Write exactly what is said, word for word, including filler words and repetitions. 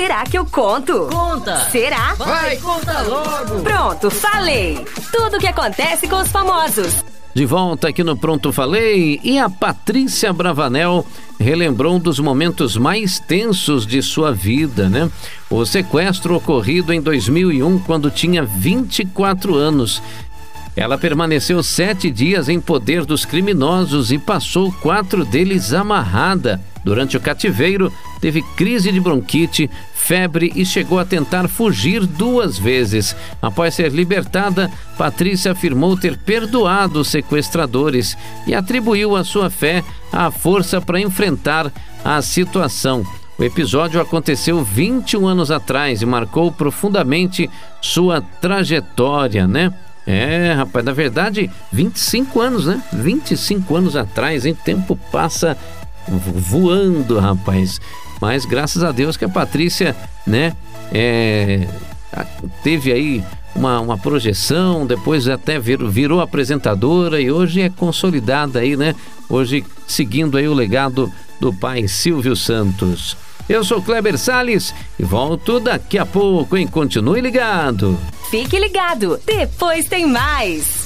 Será que eu conto? Conta! Será? Vai, conta logo! Pronto, falei! Tudo o que acontece com os famosos. De volta aqui no Pronto Falei, e a Patrícia Bravanel relembrou um dos momentos mais tensos de sua vida, né? O sequestro ocorrido em dois mil e um, quando tinha vinte e quatro anos. Ela permaneceu sete dias em poder dos criminosos e passou quatro deles amarrada. Durante o cativeiro, teve crise de bronquite, febre e chegou a tentar fugir duas vezes. Após ser libertada, Patrícia afirmou ter perdoado os sequestradores e atribuiu a sua fé à força para enfrentar a situação. O episódio aconteceu vinte e um anos atrás e marcou profundamente sua trajetória, né? É, rapaz, na verdade, vinte e cinco anos, né? vinte e cinco anos atrás, hein? O tempo passa voando, rapaz. Mas graças a Deus que a Patrícia, né, é, teve aí uma, uma projeção, depois até virou, virou apresentadora e hoje é consolidada aí, né? Hoje seguindo aí o legado do pai Silvio Santos. Eu sou Kleber Salles e volto daqui a pouco, hein? Continue ligado. Fique ligado, depois tem mais.